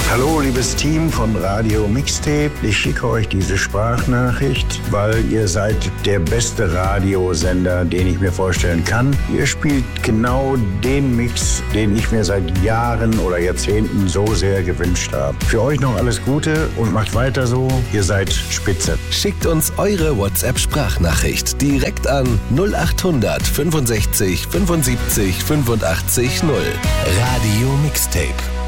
Hallo, liebes Team von Radio Mixtape. Ich schicke euch diese Sprachnachricht, weil ihr seid der beste Radiosender, den ich mir vorstellen kann. Ihr spielt genau den Mix, den ich mir seit Jahren oder Jahrzehnten so sehr gewünscht habe. Für euch noch alles Gute und macht weiter so. Ihr seid spitze. Schickt uns eure WhatsApp-Sprachnachricht direkt an 0800 65 75 85 0. Radio Mixtape.